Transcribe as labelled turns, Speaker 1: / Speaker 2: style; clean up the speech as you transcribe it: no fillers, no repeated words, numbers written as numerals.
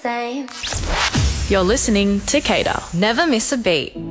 Speaker 1: same.
Speaker 2: You're listening to Cater.
Speaker 3: Never miss a beat.